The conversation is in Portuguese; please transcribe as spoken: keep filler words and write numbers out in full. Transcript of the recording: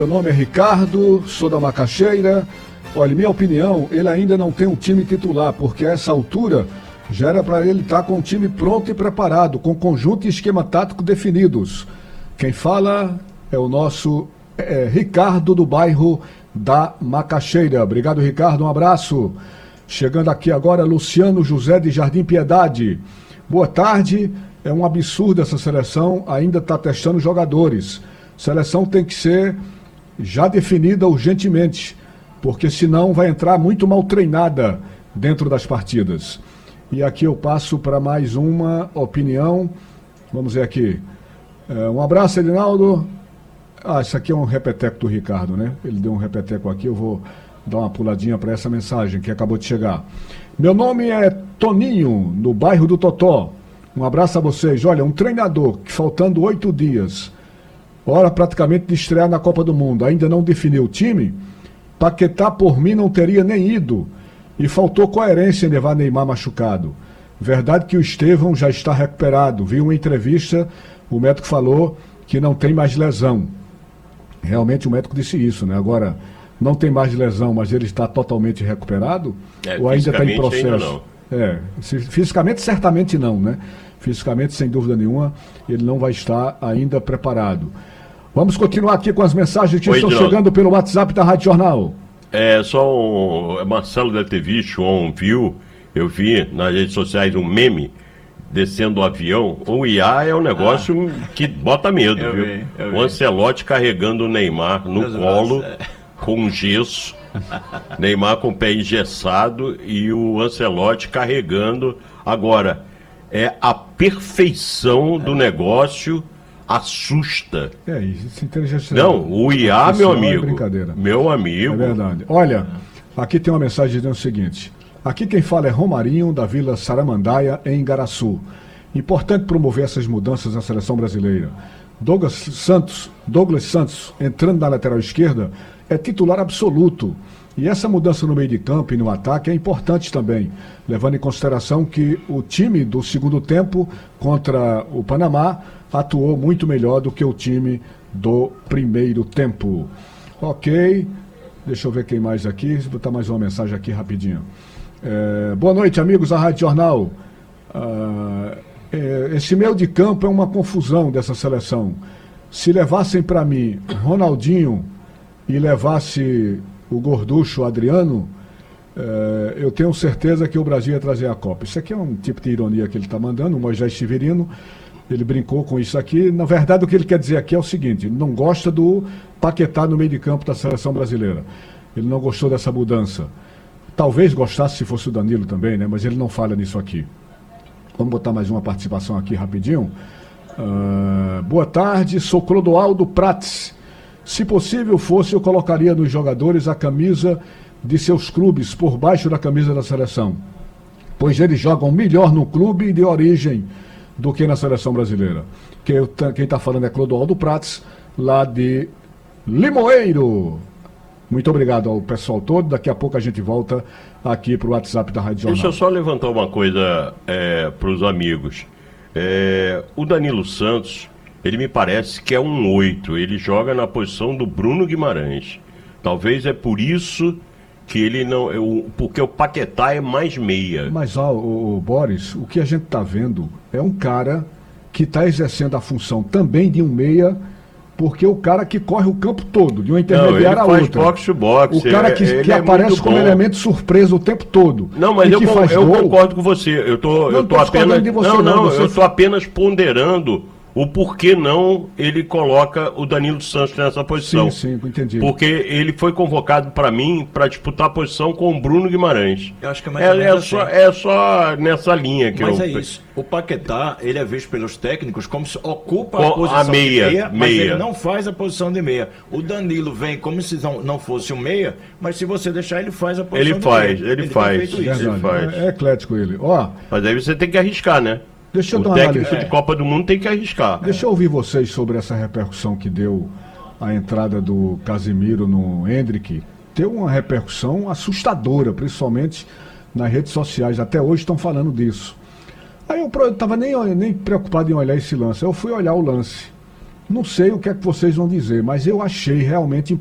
Meu nome é Ricardo, sou da Macaxeira. Olha, minha opinião, ele ainda não tem um time titular, porque a essa altura já era para ele estar com o time pronto e preparado, com conjunto e esquema tático definidos. Quem fala é o nosso é, Ricardo, do bairro da Macaxeira. Obrigado, Ricardo, um abraço. Chegando aqui agora, Luciano José de Jardim Piedade. Boa tarde, é um absurdo essa seleção, ainda está testando jogadores. Seleção tem que ser já definida urgentemente, porque senão vai entrar muito mal treinada dentro das partidas. E aqui eu passo para mais uma opinião. Vamos ver aqui. É, um abraço, Edinaldo. Ah, isso aqui é um repeteco do Ricardo, né? Ele deu um repeteco aqui, eu vou dar uma puladinha para essa mensagem que acabou de chegar. Meu nome é Toninho, no bairro do Totó. Um abraço a vocês. Olha, um treinador que faltando oito dias, hora praticamente de estrear na Copa do Mundo, ainda não definiu o time, Paquetá por mim não teria nem ido. E faltou coerência em levar Neymar machucado. Verdade que o Estevão já está recuperado. Vi uma entrevista, o médico falou que não tem mais lesão. Realmente o médico disse isso, né? Agora, não tem mais lesão, mas ele está totalmente recuperado? É, ou ainda está em processo? Ainda não. É, fisicamente certamente não, né? Fisicamente, sem dúvida nenhuma, ele não vai estar ainda preparado. Vamos continuar aqui com as mensagens que Oi, estão chegando pelo WhatsApp da Rádio Jornal. É, só um... Marcelo deve ter visto, ou viu, eu vi nas redes sociais um meme descendo o avião. O I A é um negócio ah, que bota medo, viu? Vi, o vi. Ancelotti carregando o Neymar no Deus colo, Deus. com gesso. Neymar com o pé engessado e o Ancelotti carregando. Agora, é a perfeição do negócio... assusta. É isso, inteligência. Não, o I A, meu amigo. É brincadeira. Meu amigo. É verdade. Olha, aqui tem uma mensagem dizendo o seguinte. Aqui quem fala é Romarinho, da Vila Saramandaia, em Igaraçu. Importante promover essas mudanças na seleção brasileira. Douglas Santos, Douglas Santos, entrando na lateral esquerda, é titular absoluto. E essa mudança no meio de campo e no ataque é importante também, levando em consideração que o time do segundo tempo contra o Panamá atuou muito melhor do que o time do primeiro tempo. Ok, deixa eu ver quem mais aqui, vou botar mais uma mensagem aqui rapidinho. É, boa noite, amigos da Rádio Jornal. Ah, é, esse meio de campo é uma confusão dessa seleção. Se levassem para mim Ronaldinho e levasse o gorducho Adriano, é, eu tenho certeza que o Brasil ia trazer a Copa. Isso aqui é um tipo de ironia que ele está mandando, o Moisés Severino. Ele brincou com isso aqui. Na verdade, o que ele quer dizer aqui é o seguinte: ele não gosta do Paquetá no meio de campo da seleção brasileira. Ele não gostou dessa mudança. Talvez gostasse se fosse o Danilo também, né? Mas ele não fala nisso aqui. Vamos botar mais uma participação aqui rapidinho. Uh, boa tarde, sou Clodoaldo Prates. Se possível fosse, eu colocaria nos jogadores a camisa de seus clubes por baixo da camisa da seleção, pois eles jogam melhor no clube de origem do que na seleção brasileira. Quem está falando é Clodoaldo Prates, lá de Limoeiro. Muito obrigado ao pessoal todo. Daqui a pouco a gente volta aqui para o WhatsApp da Rádio Jornal. Deixa eu só levantar uma coisa é, para os amigos. É, o Danilo Santos, ele me parece que é um oito. Ele joga na posição do Bruno Guimarães. Talvez é por isso que ele não... Eu, porque o Paquetá é mais meia. Mas, ó, o, o Boris, o que a gente está vendo é um cara que está exercendo a função também de um meia, porque o cara que corre o campo todo, de uma intermediária a outra. Ele faz box to box. O cara que, ele que é aparece como elemento surpresa o tempo todo. Não, mas eu, que con faz eu gol. concordo com você. Eu tô, não eu tô, tô apenas. De você, não, não, não eu estou apenas ponderando o porquê não ele coloca o Danilo Santos nessa posição. Sim, sim, entendi. Porque ele foi convocado para mim para disputar a posição com o Bruno Guimarães. Eu acho que é mais é, ou menos é assim. só, é só nessa linha que mas eu... é isso. O Paquetá, ele é visto pelos técnicos como se ocupa com a posição a meia, de meia, mas meia. ele não faz a posição de meia. O Danilo vem como se não, não fosse um meia, mas se você deixar, ele faz a posição ele de faz, meia. Ele, ele faz, ele faz, ele faz. É, é eclético ele. Ó, mas aí você tem que arriscar, né? Deixa eu o dar uma técnico análise. de Copa do Mundo tem que arriscar. Deixa eu ouvir vocês sobre essa repercussão que deu a entrada do Casemiro no Endrick. Deu uma repercussão assustadora, principalmente nas redes sociais. Até hoje estão falando disso. Aí eu estava nem, nem preocupado em olhar esse lance. Eu fui olhar o lance. Não sei o que é que vocês vão dizer, mas eu achei realmente